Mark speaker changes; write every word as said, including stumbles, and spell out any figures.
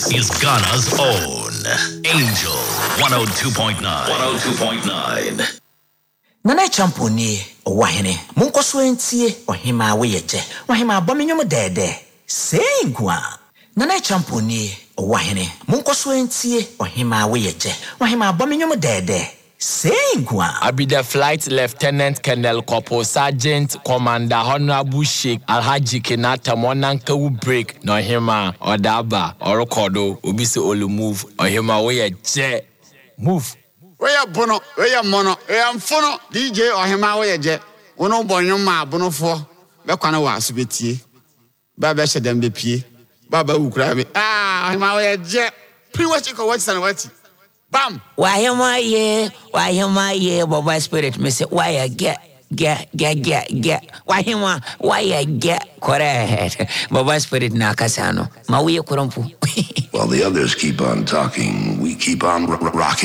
Speaker 1: is Ghana's own Angel one oh two point nine. one oh two point nine.
Speaker 2: Nana champoni wahene munkoso entie ohima weyeje wahima abomenyom dede sengwa Nana champoni wahene munkoso entie ohima weyeje wahima abomenyom dede sengwa
Speaker 3: I be the flight lieutenant colonel corporal sergeant commander honorable Sheikh Alhaji Kenata Monanka wu break no hima odaba orokodo obi se olu move ohima weyeje move.
Speaker 4: Where bono, where mono, where mfono, D J or him away jet. Uno bonyo ma bono for. Bekwana wa subiti. Baba she dem be pie. Baba who grab it. Ah, him away jet. Pre watch it watch and watch. Bam.
Speaker 5: Why am I here? Why am I here? Baba spirit me say why I get get get get get. Why him why I get correct. Baba spirit na kasano. Ma we kurumpu.
Speaker 6: While the others keep on talking, we keep on r- rocking.